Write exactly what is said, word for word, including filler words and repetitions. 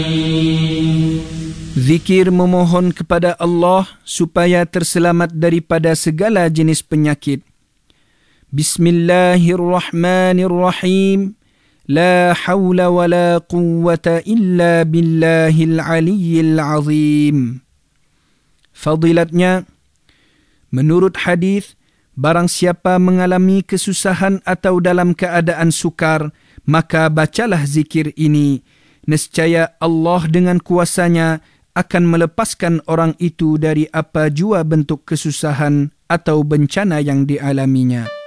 Zikir memohon kepada Allah supaya terselamat daripada segala jenis penyakit. Bismillahirrahmanirrahim. La hawla wa la quwwata illa billahil aliyyil azim. Fadilatnya, menurut hadis, barang siapa mengalami kesusahan atau dalam keadaan sukar, maka bacalah zikir ini. Nescaya Allah dengan kuasanya akan melepaskan orang itu dari apa jua bentuk kesusahan atau bencana yang dialaminya.